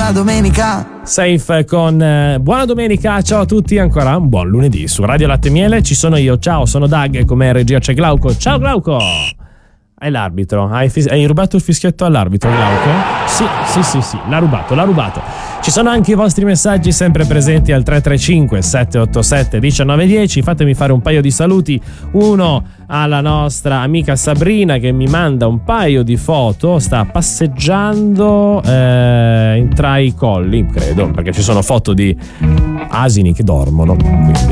buona domenica. Safe con buona domenica, ciao a tutti, ancora un buon lunedì su Radio Latte e Miele. Ci sono io, ciao, sono Doug, come regia c'è Glauco. Ciao Glauco! È l'arbitro, hai rubato il fischietto all'arbitro, Glauco? Sì, l'ha rubato. Ci sono anche i vostri messaggi sempre presenti al 335 787 1910. Fatemi fare un paio di saluti. Uno alla nostra amica Sabrina che mi manda un paio di foto, sta passeggiando tra i colli, credo, perché ci sono foto di asini che dormono, quindi